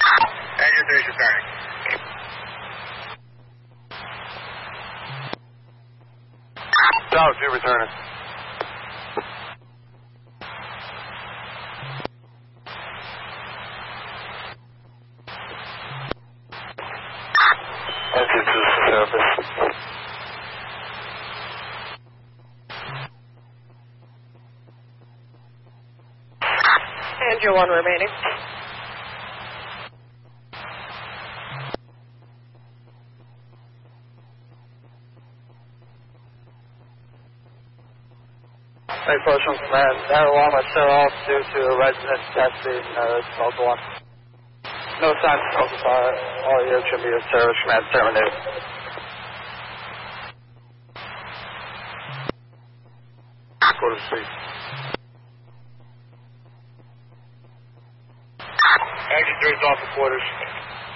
Engine 3 is returning. Tower 2 returning. Engine 2 to surface. Engine 1 remaining. Hey, First Command, that alarm was set off due to a resident testing smoke alarm. No signs of smoke fire. All units should be in service. Command terminated. Go to sleep. Engine 3 is off the quarters.